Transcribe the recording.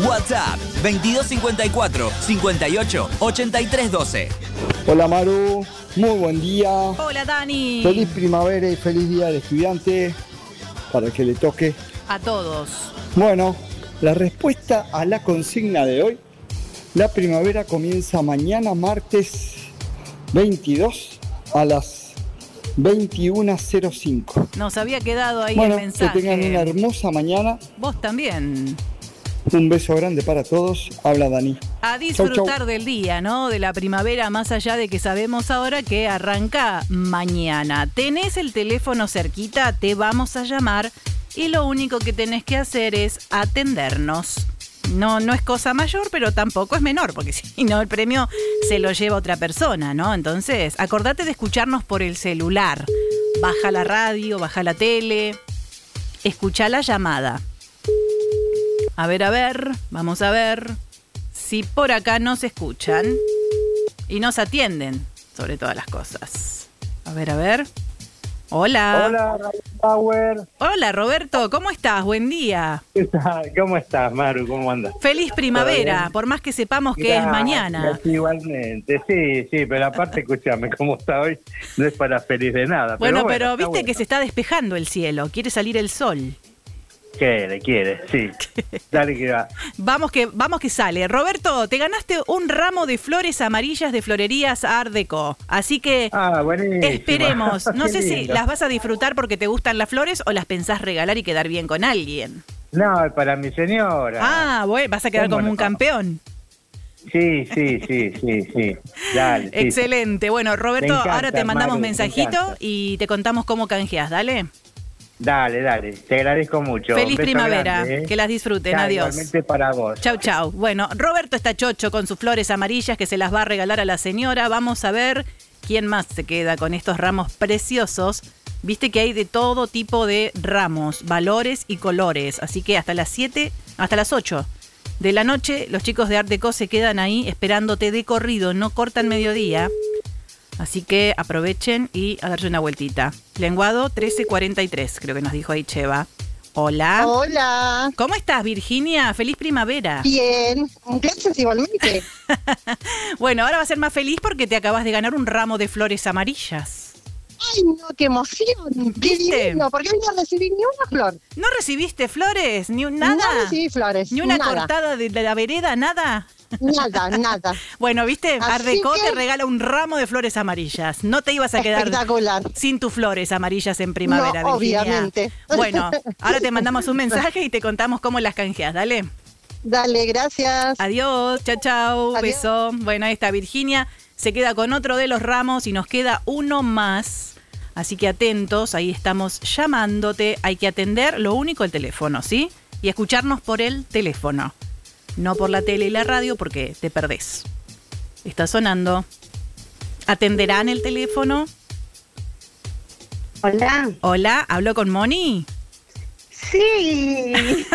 WhatsApp 2254 58 83 12. Hola Maru, muy buen día. Hola Dani. Feliz primavera y feliz día del estudiante para que le toque. A todos. Bueno, la respuesta a la consigna de hoy: la primavera comienza mañana martes 22 a las 21:05. Nos había quedado ahí Bueno, el mensaje. que tengan una hermosa mañana. Vos también. Un beso grande para todos. Habla Dani. A disfrutar Chau, chau. del día, ¿no? De la primavera, más allá de que sabemos ahora que arranca mañana. Tenés el teléfono cerquita, te vamos a llamar y lo único que tenés que hacer es atendernos. No es cosa mayor, pero tampoco es menor, porque si no el premio se lo lleva otra persona, ¿no? Entonces, acordate de escucharnos por el celular. Baja la radio, baja la tele, escucha la llamada. A ver, vamos a ver si por acá nos escuchan y nos atienden sobre todas las cosas. A ver. Hola. Hola, Radio Power. Hola, Roberto, ¿cómo estás? Buen día. ¿Cómo estás, Maru? ¿Cómo andas? Feliz primavera, por más que sepamos que es mañana. Gracias, igualmente, sí, pero aparte, escúchame, cómo está hoy, no es para feliz de nada. Pero está viste bueno. que se está despejando el cielo, quiere salir el sol. Quiere, sí. Dale que va. Vamos que sale. Roberto, te ganaste un ramo de flores amarillas de Florerías Art Deco. Así que Buenísimo. esperemos. No Qué sé si lindo. las vas a disfrutar porque te gustan las flores o las pensás regalar y quedar bien con alguien. No, para mi señora. Bueno, vas a quedar ¿Cómo como no? un campeón. Sí. Dale. sí. Excelente. Bueno, Roberto, Me encanta, ahora te mandamos Maru, me mensajito encanta. y te contamos cómo canjeás. Dale. Dale. Te agradezco mucho. Feliz Un beso primavera. grande, ¿eh? Que las disfruten. Ya, Adiós. Igualmente para vos. Chau. Bueno, Roberto está chocho con sus flores amarillas que se las va a regalar a la señora. Vamos a ver quién más se queda con estos ramos preciosos. Viste que hay de todo tipo de ramos, valores y colores. Así que hasta las 8 de la noche, los chicos de Art Deco se quedan ahí esperándote de corrido. No cortan mediodía. Así que aprovechen y a darse una vueltita. Lenguado 1343, creo que nos dijo ahí Cheva. Hola. Hola. ¿Cómo estás, Virginia? Feliz primavera. Bien. Gracias igualmente. Bueno, ahora va a ser más feliz porque te acabas de ganar un ramo de flores amarillas. Ay, no, qué emoción. Qué ¿Viste? divino, porque hoy no recibí ni una flor. ¿No recibiste flores? ¿Ni nada? No recibí flores. ¿Ni una nada. cortada de la vereda? ¿Nada? Nada. Bueno, ¿viste? Así Art Deco que- te regala un ramo de flores amarillas. No te ibas a quedar Espectacular. sin tus flores amarillas en primavera, No, Virginia. obviamente. Bueno, ahora te mandamos un mensaje y te contamos cómo las canjeas. Dale. Dale, gracias. Adiós, chao, Adiós. beso. Bueno, ahí está Virginia, se queda con otro de los ramos y nos queda uno más. Así que atentos, ahí estamos llamándote. Hay que atender, lo único, el teléfono, ¿sí? Y escucharnos por el teléfono. No por la tele y la radio porque te perdés. Está sonando. ¿Atenderán el teléfono? Hola. Hola, ¿hablo con Moni? Sí.